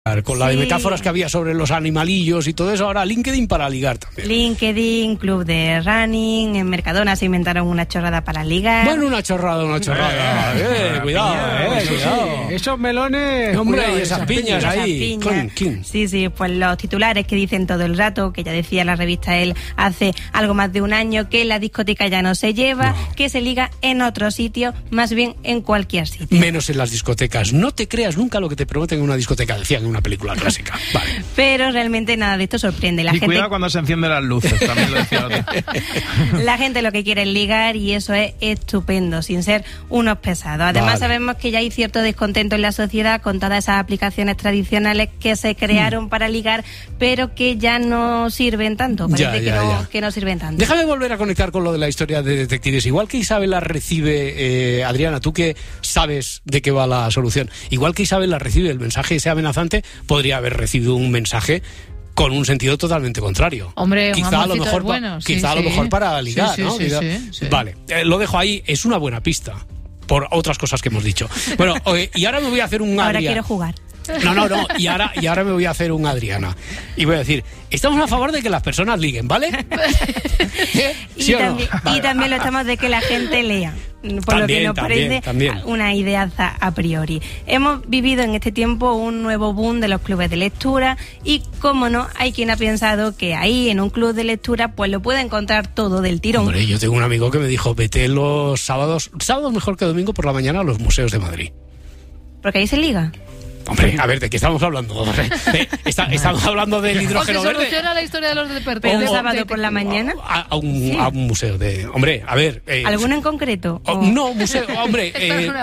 Con la de metáforas que había sobre los animalillos y todo eso, ahora LinkedIn para ligar también. LinkedIn, club de running, en Mercadona se inventaron una chorrada para ligar. Bueno, una chorrada. Cuidado, cuidado. Sí. Esos melones... Hombre, y esas piñas ahí. Sí, pues los titulares que dicen todo el rato, que ya decía la revista Elle hace algo más de un año, que la discoteca ya no se lleva, que se liga en otro sitio, más bien en cualquier sitio. Menos en las discotecas. No te creas nunca lo que te prometen en una discoteca, decían una película clásica. Vale. Pero realmente nada de esto sorprende. La gente... cuidado cuando se encienden las luces, también lo decía otro. La gente lo que quiere es ligar y eso es estupendo, sin ser unos pesados. Además sabemos que ya hay cierto descontento en la sociedad con todas esas aplicaciones tradicionales que se crearon para ligar, pero que ya no sirven tanto. Parece que no sirven tanto. Déjame volver a conectar con lo de la historia de detectives. Igual que Isabel la recibe, Adriana, tú que sabes de qué va la solución, igual que Isabel la recibe el mensaje ese amenazante, podría haber recibido un mensaje con un sentido totalmente contrario. Hombre, quizá a lo mejor, a lo mejor para ligar, ¿no? Sí. Vale, lo dejo ahí, es una buena pista por otras cosas que hemos dicho. Bueno, y ahora me voy a hacer un Ahora quiero jugar. No, y ahora me voy a hacer un Adriana. Y voy a decir, estamos a favor de que las personas liguen, ¿vale? ¿Sí y también lo estamos de que la gente lea. Por lo que nos parece una ideaza a priori. Hemos vivido en este tiempo un nuevo boom de los clubes de lectura y, cómo no, hay quien ha pensado que ahí, en un club de lectura, pues lo puede encontrar todo del tirón. Hombre, yo tengo un amigo que me dijo, vete los sábados mejor que domingo por la mañana a los museos de Madrid. Porque ahí se liga. Hombre, a ver, ¿de qué estamos hablando? ¿Estamos hablando del hidrógeno verde? ¿O se soluciona la historia de los deportes? ¿El sábado por la mañana? A un museo de... Hombre, a ver... ¿Alguno en concreto? No, museo... Hombre...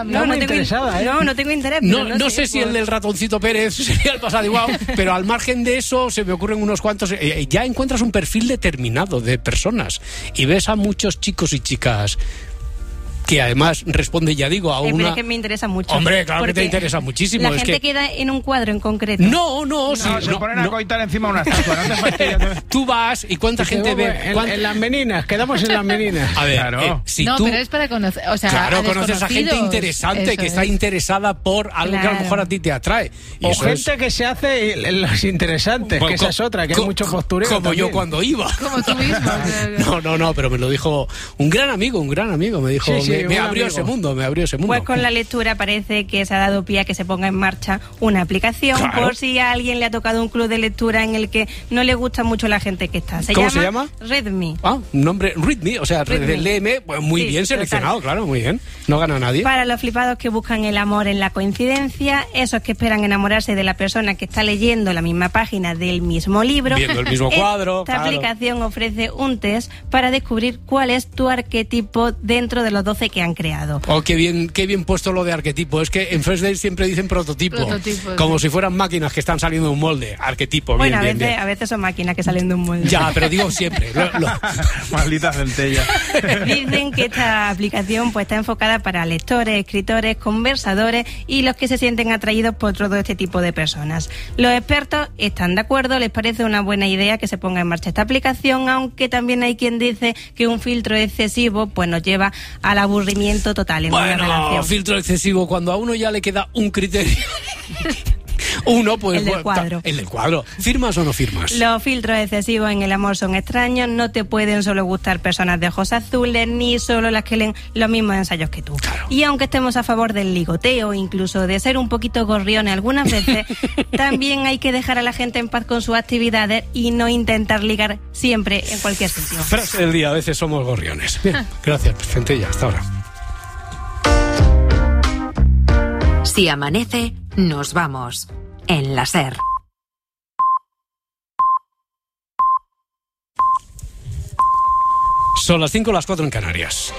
no tengo interés. No sé si el del ratoncito Pérez sería el pasado igual, pero al margen de eso se me ocurren unos cuantos... ya encuentras un perfil determinado de personas y ves a muchos chicos y chicas... que además responde, ya digo, a una... Pero es que me interesa mucho. Hombre, claro que te interesa muchísimo. La gente queda en un cuadro en concreto. No, se ponen a coitar encima de una estatua, no te fastidies. Tú vas y cuánta gente ve... En las meninas, quedamos en las meninas. A ver, claro. Pero es para conocer... O sea, claro, conoces a gente interesante, que está interesada por algo que a lo mejor a ti te atrae. Y o gente que se hace los interesantes, que esa es otra, que hay mucho postureo como también. yo cuando iba. Como tú mismo. No, pero me lo dijo un gran amigo, me dijo... Me abrió ese mundo. Pues con la lectura parece que se ha dado pie a que se ponga en marcha una aplicación, por si a alguien le ha tocado un club de lectura en el que no le gusta mucho la gente que está. ¿Cómo se llama? Readme. Un nombre, Readme, o sea, léeme, pues muy bien seleccionado, total. Claro, muy bien. No gana nadie. Para los flipados que buscan el amor en la coincidencia, esos que esperan enamorarse de la persona que está leyendo la misma página del mismo libro, viendo el mismo cuadro. Esta aplicación ofrece un test para descubrir cuál es tu arquetipo dentro de los 12 que han creado. Oh, qué bien puesto lo de arquetipo. Es que en First Dates siempre dicen prototipo, como si fueran máquinas que están saliendo de un molde. Arquetipo, bueno, bien. A veces son máquinas que salen de un molde. Ya, pero digo siempre. Maldita centella. Dicen que esta aplicación pues está enfocada para lectores, escritores, conversadores y los que se sienten atraídos por todo este tipo de personas. Los expertos están de acuerdo, les parece una buena idea que se ponga en marcha esta aplicación, aunque también hay quien dice que un filtro excesivo pues nos lleva al aburrimiento total en una relación. Filtro excesivo, cuando a uno ya le queda un criterio. Uno, pues... El del cuadro. El del cuadro. ¿Firmas o no firmas? Los filtros excesivos en el amor son extraños. No te pueden solo gustar personas de ojos azules, ni solo las que leen los mismos ensayos que tú. Claro. Y aunque estemos a favor del ligoteo, incluso de ser un poquito gorriones algunas veces, también hay que dejar a la gente en paz con sus actividades y no intentar ligar siempre en cualquier sitio. Frase del día, a veces somos gorriones. Bien, gracias, Centella, hasta ahora. Si amanece, nos vamos. En la SER. Son las 5, las 4 en Canarias.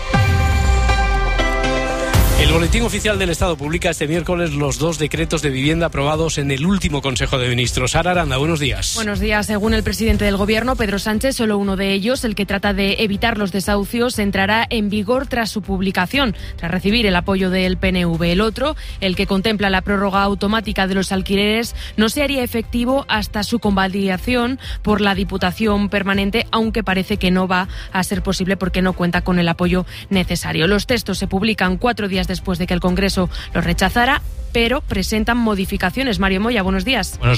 El Boletín Oficial del Estado publica este miércoles los 2 decretos de vivienda aprobados en el último Consejo de Ministros. Sara Aranda, buenos días. Buenos días. Según el presidente del Gobierno, Pedro Sánchez, solo uno de ellos, el que trata de evitar los desahucios, entrará en vigor tras su publicación, tras recibir el apoyo del PNV. El otro, el que contempla la prórroga automática de los alquileres, no se haría efectivo hasta su convalidación por la Diputación Permanente, aunque parece que no va a ser posible porque no cuenta con el apoyo necesario. Los textos se publican 4 días después de que el Congreso los rechazara, pero presentan modificaciones. Mario Moya, buenos días. Buenos